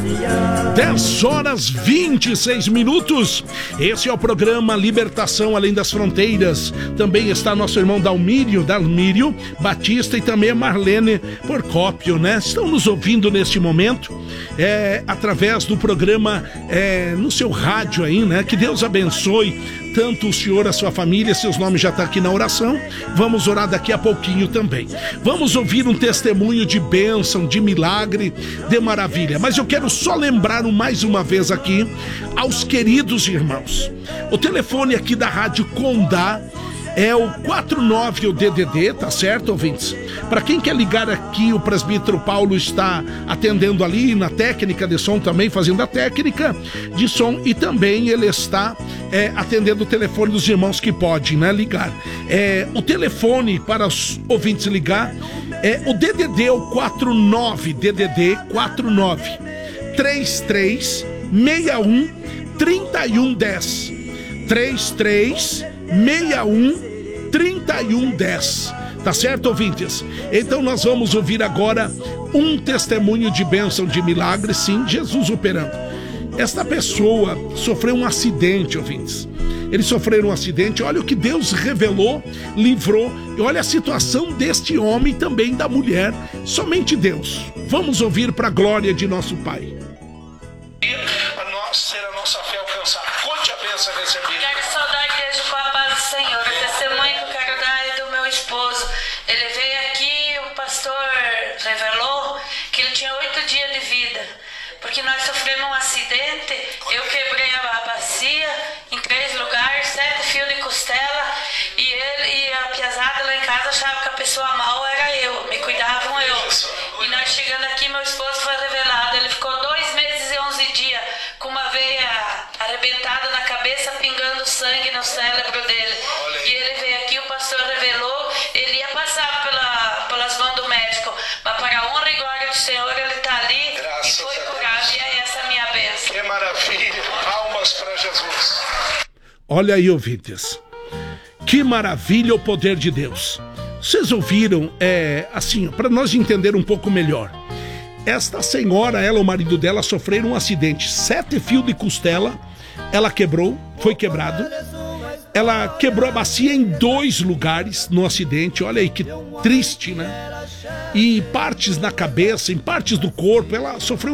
10h26. Esse é o programa Libertação Além das Fronteiras. Também está nosso irmão Dalmírio Batista e também a Marlene Porcópio, né? Estão nos ouvindo neste momento, através do programa, no seu rádio aí, né? Que Deus abençoe tanto o senhor, a sua família. Seus nomes já estão aqui na oração. Vamos orar daqui a pouquinho também. Vamos ouvir um testemunho de bênção, de milagre, de maravilha. Mas eu quero só lembrar mais uma vez aqui aos queridos irmãos. O telefone aqui da Rádio Condá é o 49, o DDD, tá certo, ouvintes? Para quem quer ligar aqui, o presbítero Paulo está atendendo ali na técnica de som também, fazendo a técnica de som, e também ele está atendendo o telefone dos irmãos que podem, né, ligar. O telefone para os ouvintes ligar o DDD, é o 49, DDD 49 33 61 3110 33 61 3110. Tá certo, ouvintes? Então nós vamos ouvir agora um testemunho de bênção, de milagre, sim, Jesus operando. Esta pessoa sofreu um acidente, ouvintes. Eles sofreram um acidente, olha o que Deus revelou, livrou, e olha a situação deste homem e também da mulher, somente Deus. Vamos ouvir para a glória de nosso Pai. Ser a nossa fé alcançar. Conte a bênção recebida. Quero saudar a igreja com a paz do Senhor. O testemunho que eu quero dar é do meu esposo. Ele veio aqui, o pastor revelou que ele tinha 8 dias de vida. Porque nós sofremos um acidente, eu quebrei a bacia em 3 lugares, 7 fios de costela, e ele e a piazada lá em casa achavam que a pessoa mal era eu, me cuidavam eu. E nós chegando aqui, meu esposo foi revelado, ele ficou 2 meses e 11 dias com uma veia arrebentada na cabeça, pingando sangue no cérebro dele. E ele veio aqui, o pastor revelou, ele ia passar pelas mãos do médico, mas para a honra e glória do Senhor, ele está ali. Graças e foi curado, e é essa a minha bênção. Que maravilha, palmas para Jesus. Olha aí, ouvintes, que maravilha o poder de Deus. Vocês ouviram, assim, para nós entender um pouco melhor. Esta senhora, ela e o marido dela sofreram um acidente, 7 fios de costela, ela quebrou, foi quebrado. Ela quebrou a bacia em 2 lugares no acidente, olha aí que triste, né? E partes na cabeça, em partes do corpo, ela sofreu